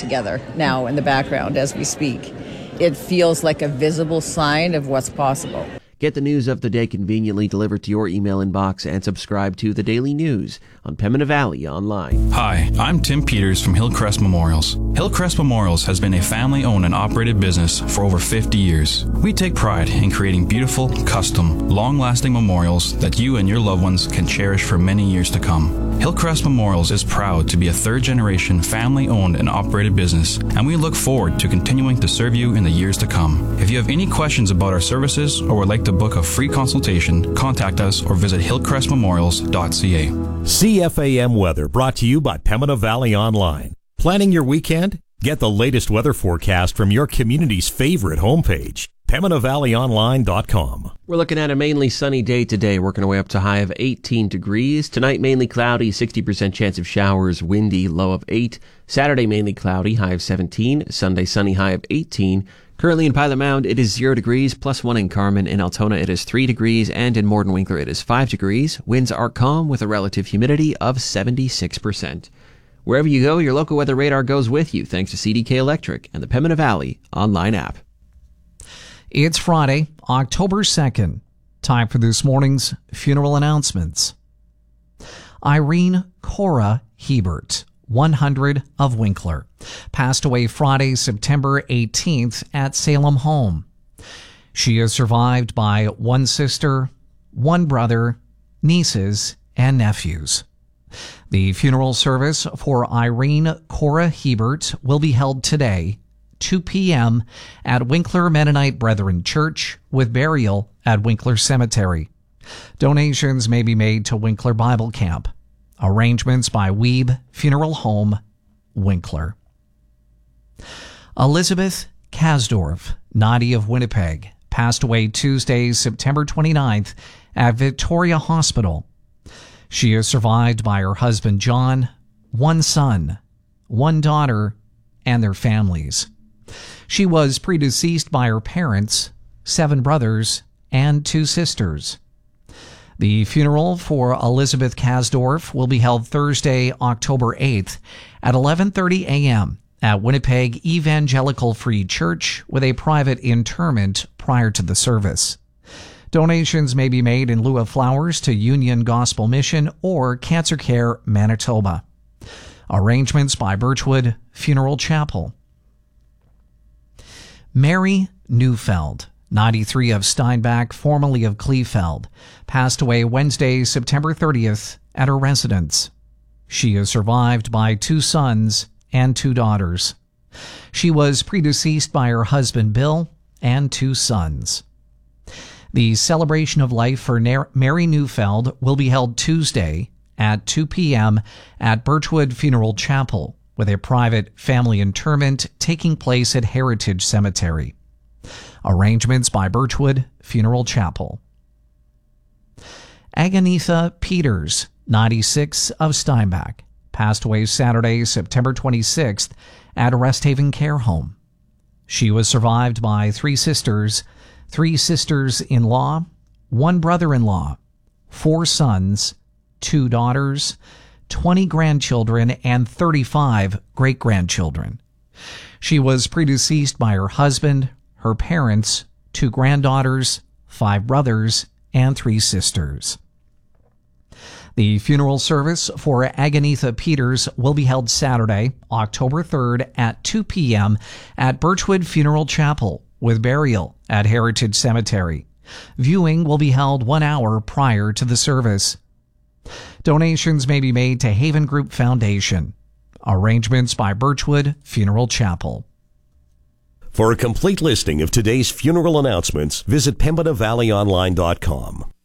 together now in the background as we speak. It feels like a visible sign of what's possible. Get the news of the day conveniently delivered to your email inbox and subscribe to The Daily News on Pembina Valley Online. Hi, I'm Tim Peters from Hillcrest Memorials. Hillcrest Memorials has been a family-owned and operated business for over 50 years. We take pride in creating beautiful, custom, long-lasting memorials that you and your loved ones can cherish for many years to come. Hillcrest Memorials is proud to be a third-generation family-owned and operated business, and we look forward to continuing to serve you in the years to come. If you have any questions about our services or would like to book a free consultation, contact us or visit hillcrestmemorials.ca. CFAM weather brought to you by Pembina Valley Online. Planning your weekend? Get the latest weather forecast from your community's favorite homepage, PembinaValleyOnline.com. We're looking at a mainly sunny day today, working our way up to a high of 18 degrees. Tonight, mainly cloudy, 60% chance of showers, windy, low of 8. Saturday, mainly cloudy, high of 17. Sunday, sunny, high of 18. Currently in Pilot Mound, it is 0 degrees, +1 in Carman. In Altona, it is 3 degrees, and in Morden Winkler, it is 5 degrees. Winds are calm with a relative humidity of 76%. Wherever you go, your local weather radar goes with you, thanks to CDK Electric and the Pembina Valley online app. It's Friday, October 2nd. Time for this morning's funeral announcements. Irene Cora Hebert, 100 of Winkler, passed away Friday, September 18th at Salem Home. She is survived by one sister, one brother, nieces, and nephews. The funeral service for Irene Cora Hebert will be held today, 2 p.m. at Winkler Mennonite Brethren Church, with burial at Winkler Cemetery. Donations may be made to Winkler Bible Camp. Arrangements by Weeb Funeral Home, Winkler. Elizabeth Kasdorf, 90 of Winnipeg, passed away Tuesday, September 29th at Victoria Hospital. She is survived by her husband John, one son, one daughter, and their families. She was predeceased by her parents, 7 brothers, and 2 sisters. The funeral for Elizabeth Kasdorf will be held Thursday, October 8th at 11:30 a.m. at Winnipeg Evangelical Free Church, with a private interment prior to the service. Donations may be made in lieu of flowers to Union Gospel Mission or Cancer Care Manitoba. Arrangements by Birchwood Funeral Chapel. Mary Neufeld, 93 of Steinbach, formerly of Kleefeld, passed away Wednesday, September 30th at her residence. She is survived by 2 sons and 2 daughters. She was predeceased by her husband Bill and 2 sons. The celebration of life for Mary Neufeld will be held Tuesday at 2 p.m. at Birchwood Funeral Chapel, with a private family interment taking place at Heritage Cemetery. Arrangements by Birchwood Funeral Chapel. Aganitha Peters, 96 of Steinbach, passed away Saturday, September 26th at Rest Haven Care Home. She was survived by 3 sisters, 3 sisters-in-law, 1 brother-in-law, 4 sons, 2 daughters, 20 grandchildren, and 35 great-grandchildren. She was predeceased by her husband, her parents, 2 granddaughters, 5 brothers, and 3 sisters. The funeral service for Aganitha Peters will be held Saturday, October 3rd at 2 p.m. at Birchwood Funeral Chapel, with burial at Heritage Cemetery. Viewing will be held 1 hour prior to the service. Donations may be made to Haven Group Foundation. Arrangements by Birchwood Funeral Chapel. For a complete listing of today's funeral announcements, visit PembinaValleyOnline.com.